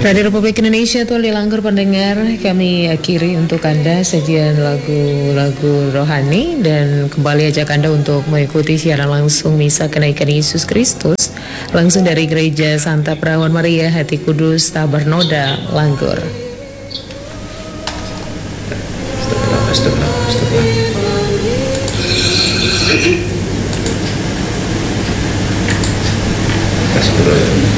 Radio Republik Indonesia tuh Langgur pendengar, kami akhiri untuk Anda sajian lagu-lagu rohani dan kembali ajak Anda untuk mengikuti siaran langsung Misa Kenaikan Yesus Kristus langsung dari Gereja Santa Perawan Maria Hati Kudus Tabernoda Langgur. Astagfirullah.